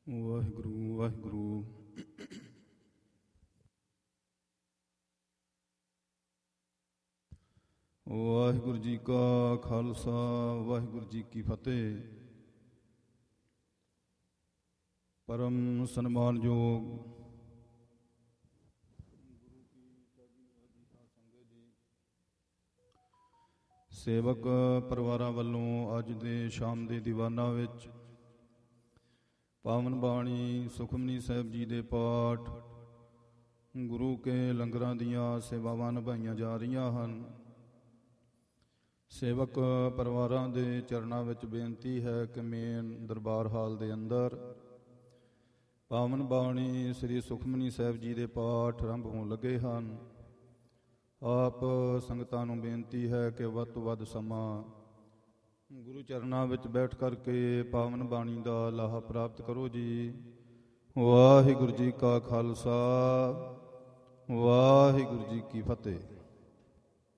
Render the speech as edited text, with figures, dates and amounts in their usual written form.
ਵਾਹਿਗੁਰੂ ਵਾਹਿਗੁਰੂ। ਵਾਹਿਗੁਰੂ ਜੀ ਕਾ ਖਾਲਸਾ, ਵਾਹਿਗੁਰੂ ਜੀ ਕੀ ਫਤਿਹ। ਪਰਮ ਸਨਮਾਨਯੋਗ ਸੇਵਕ ਪਰਿਵਾਰਾਂ ਵੱਲੋਂ ਅੱਜ ਦੇ ਸ਼ਾਮ ਦੇ ਦੀਵਾਨਾਂ ਵਿੱਚ ਪਾਵਨ ਬਾਣੀ ਸੁਖਮਨੀ ਸਾਹਿਬ ਜੀ ਦੇ ਪਾਠ, ਗੁਰੂ ਕੇ ਲੰਗਰਾਂ ਦੀਆਂ ਸੇਵਾਵਾਂ ਨਿਭਾਈਆਂ ਜਾ ਰਹੀਆਂ ਹਨ। ਸੇਵਕ ਪਰਿਵਾਰਾਂ ਦੇ ਚਰਨਾਂ ਵਿੱਚ ਬੇਨਤੀ ਹੈ ਕਿ ਮੇਨ ਦਰਬਾਰ ਹਾਲ ਦੇ ਅੰਦਰ ਪਾਵਨ ਬਾਣੀ ਸ੍ਰੀ ਸੁਖਮਨੀ ਸਾਹਿਬ ਜੀ ਦੇ ਪਾਠ ਆਰੰਭ ਹੋਣ ਲੱਗੇ ਹਨ। ਆਪ ਸੰਗਤਾਂ ਨੂੰ ਬੇਨਤੀ ਹੈ ਕਿ ਵੱਧ ਤੋਂ ਵੱਧ ਸਮਾਂ ਗੁਰੂ ਚਰਨਾਂ ਵਿੱਚ ਬੈਠ ਕਰਕੇ ਪਾਵਨ ਬਾਣੀ ਦਾ ਲਾਹਾ ਪ੍ਰਾਪਤ ਕਰੋ ਜੀ। ਵਾਹਿਗੁਰੂ ਜੀ ਕਾ ਖਾਲਸਾ, ਵਾਹਿਗੁਰੂ ਜੀ ਕੀ ਫਤਿਹ।